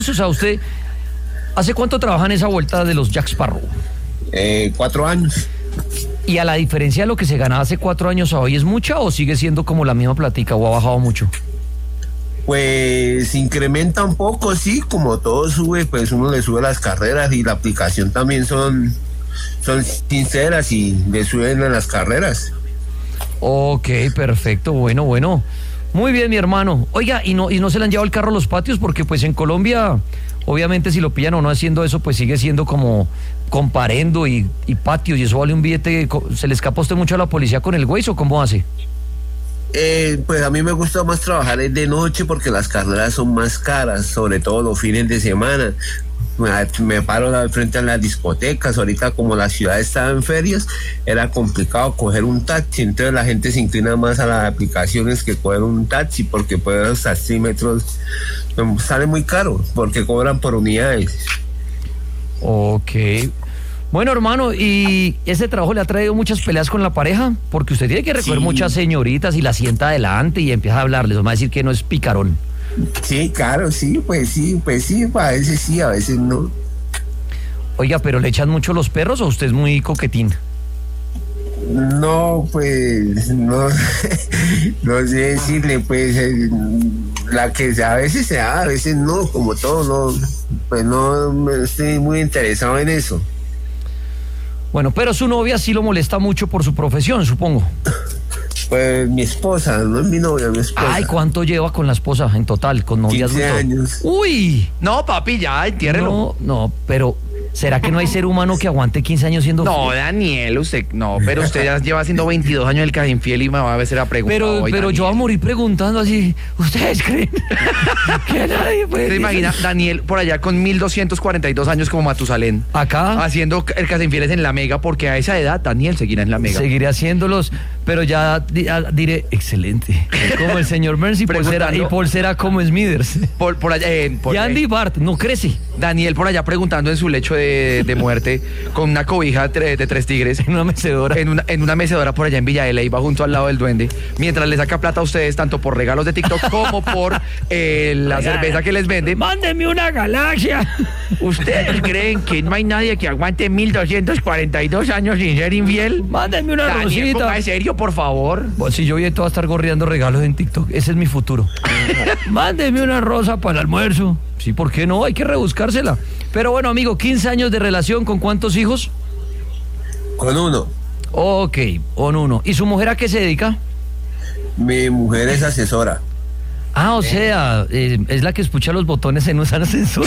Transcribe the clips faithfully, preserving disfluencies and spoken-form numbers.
O sea, usted, ¿hace cuánto trabaja en esa vuelta de los Jack Sparrow? Eh, cuatro años. ¿Y a la diferencia de lo que se ganaba hace cuatro años a hoy es mucha o sigue siendo como la misma platica o ha bajado mucho? Pues incrementa un poco, sí, como todo sube, pues uno le sube las carreras y la aplicación también son, son sinceras y le suben a las carreras. Ok, perfecto, bueno, bueno. Muy bien, mi hermano. Oiga, ¿y no, y no se le han llevado el carro a los patios? Porque pues en Colombia, obviamente si lo pillan o no haciendo eso, pues sigue siendo como comparendo y, y patios, y eso vale un billete. ¿Se le escapa a usted mucho a la policía con el Waze o cómo hace? Eh, pues a mí me gusta más trabajar de noche porque las carreras son más caras, sobre todo los fines de semana. Me paro al frente a las discotecas. Ahorita, como la ciudad estaba en ferias, era complicado coger un taxi, entonces la gente se inclina más a las aplicaciones que coger un taxi, porque pues los taxímetros sale muy caro porque cobran por unidades. Ok. Bueno, hermano, ¿y ese trabajo le ha traído muchas peleas con la pareja? Porque usted tiene que recoger Sí. muchas señoritas y las sienta adelante y empieza a hablarles, vamos a decir que no es picarón. Sí, claro, sí, pues sí, pues sí, a veces sí, a veces no. Oiga, ¿pero le echan mucho los perros o usted es muy coquetín? No, pues, no, no sé decirle, pues, eh, la que a veces se da, a veces no, como todo, no, pues no me estoy muy interesado en eso. Bueno, pero su novia sí lo molesta mucho por su profesión, supongo. Pues mi esposa, no es mi novia, mi esposa. Ay, ¿cuánto lleva con la esposa en total, con novias? quince años. Uy. No, papi, ya, entiérrelo. No, no, pero ¿será que no hay ser humano que aguante quince años siendo No, fiel? Daniel, usted, no, pero usted ya lleva haciendo veintidós años el casi infiel y me va a hacer la pregunta. Pero, hoy, pero yo voy a Daniel. morir preguntando así, ¿ustedes creen que nadie puede? ¿Se imagina Daniel por allá con mil doscientos cuarenta y dos años como Matusalén? Acá Haciendo el casi infieles en la Mega, porque a esa edad Daniel seguirá en la Mega. seguiré haciéndolos, pero ya di- a- diré, excelente. Como el señor Burns y Paul será, y Preguntando- Paul será como Smithers. Por, por allá, eh, por- Y Andy eh, Bart no crece Daniel por allá preguntando en su lecho de, de muerte con una cobija tre- de tres tigres. en una mecedora. En una, en una mecedora por allá en Villa de Leyva, junto al lado del duende, mientras le saca plata a ustedes, tanto por regalos de TikTok como por eh, la Oiga, cerveza que les vende. Mándeme una galaxia. ¿Ustedes creen que no hay nadie que aguante mil doscientos cuarenta y dos años sin ser infiel? Mándeme una Daniel, rosita. ponga en serio, por favor. Pues si yo voy a todo a estar gorreando regalos en TikTok, ese es mi futuro. Mándeme una rosa para el almuerzo. Sí, ¿por qué no? Hay que rebuscársela. Pero bueno, amigo, quince años de relación, ¿con cuántos hijos? Con uno. Ok, con uno. ¿Y su mujer a qué se dedica? Mi mujer es asesora. Ah, o sea, eh, es la que escucha los botones en un ascensor.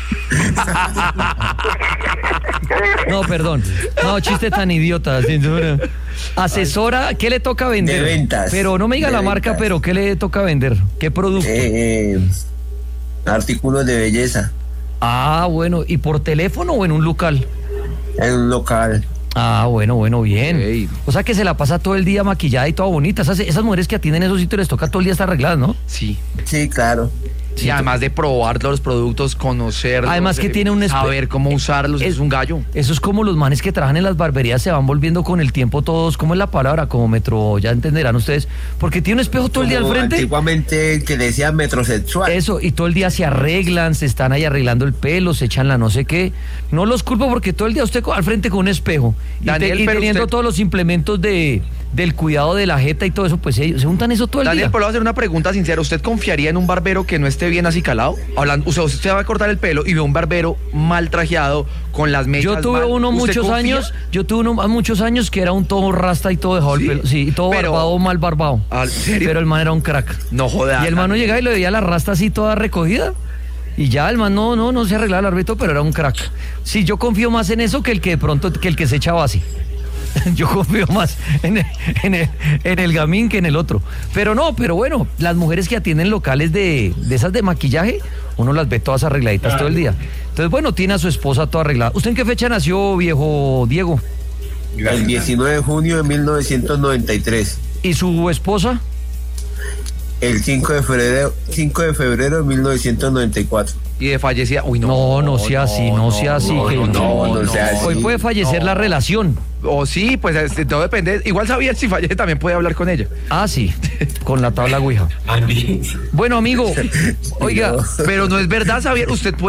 No, perdón. No, chiste tan idiota. Asesora. Asesora, ¿qué le toca vender? De ventas. Pero no me diga De la marca, ventas. pero ¿qué le toca vender? ¿Qué producto? Eh, eh, artículos de belleza Ah, bueno, ¿y por teléfono o en un local? en un local. Ah, bueno, bueno, bien. Ey. O sea que se la pasa todo el día maquillada y toda bonita. Esas, esas mujeres que atienden esos sitios les toca todo el día estar arregladas, ¿no? Sí. Sí, claro. Y además de probar los productos, conocerlos. Además que eh, tiene un espe- saber cómo usarlos, es, es- un gallo. Eso es como los manes que trabajan en las barberías se van volviendo con el tiempo todos, ¿cómo es la palabra? Como metro, ya entenderán ustedes. Porque tiene un espejo todo el día al Como frente. Antiguamente que decía metrosexual. Eso, y todo el día se arreglan, se están ahí arreglando el pelo, se echan la no sé qué. No los culpo porque todo el día usted co- al frente con un espejo. Y, te- Daniel, y pero teniendo usted- todos los implementos de, del cuidado de la jeta y todo eso, pues se, se untan eso todo el Daniel, día. pero le voy a hacer una pregunta sincera. ¿Usted confiaría en un barbero que no esté bien así calado? Hablando, o sea, usted va a cortar el pelo y ve un barbero mal trajeado, con las mechas Yo tuve mal. uno ¿Usted muchos confía? años, yo tuve uno muchos años que era un todo rasta y todo dejado ¿Sí? el pelo, sí, y todo Pero- barbado, mal barbado. Ah, ¿en serio? Pero el man era un crack. No joda. Y el mano llegaba y le veía la rasta así toda recogida. Y ya el man no, no, no se arreglaba el árbitro, pero era un crack. Sí, yo confío más en eso que el que de pronto, que el que se echaba así. Yo confío más en el, en, el, en el gamín que en el otro. Pero no, pero bueno, las mujeres que atienden locales de, de esas de maquillaje, uno las ve todas arregladitas todo el día. Entonces, bueno, tiene a su esposa toda arreglada. ¿Usted en qué fecha nació, viejo Diego? El diecinueve de junio de mil novecientos noventa y tres. ¿Y su esposa? El cinco de febrero, cinco de febrero de mil novecientos noventa y cuatro. Y de fallecida, uy, no. No, no sea así, no sea así, no, que- no, no, no sea así. Hoy puede fallecer no. la relación. O sí, pues este, todo depende. Igual Javier, si fallece, también puede hablar con ella. Ah, sí, con la tabla Ouija. Bueno, amigo, oiga, Pero no es verdad, Javier, usted puede